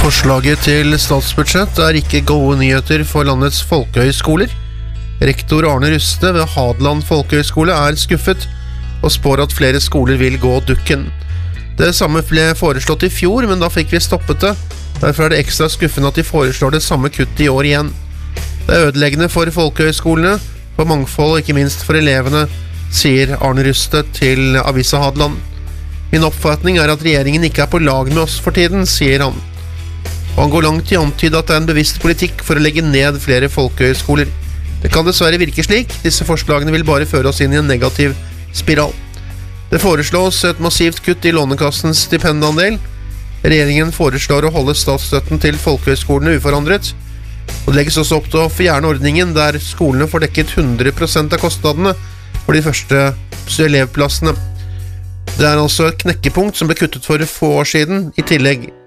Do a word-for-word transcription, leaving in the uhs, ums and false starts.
Forslaget til statsbudsjett er ikke gode nyheter for landets folkehøyskoler. Rektor Arne Ryste ved Hadeland Folkehøyskole er skuffet og spår at flere skoler vil gå dukken. Det samme ble foreslått i fjor, men da fikk vi stoppet det. Derfor er det ekstra skuffende at de foreslår det samme kuttet i år igjen. Det er ødeleggende for folkehøyskolene, for mangfold og ikke minst for elevene, sier Arne Ryste til Avisa Hadeland. Min oppfatning er at regjeringen ikke er på lag med oss for tiden, sier han. Og han går langt i å antyde at det er en bevisst politikk for å legge ned flere folkehøyskoler. Det kan dessverre virke slik. Disse forslagene vil bare føre oss inn i en negativ spiral. Det foreslås et massivt kutt i Lånekassens stipendandel. Regjeringen foreslår å holde statsstøtten til folkehøyskolene uforandret. Og det legges også opp til å fjerne ordningen der skolene får dekket hundre prosent av kostnadene for de første elevplassene. Det er altså et knekkepunkt som ble kuttet for få år siden, i tillegg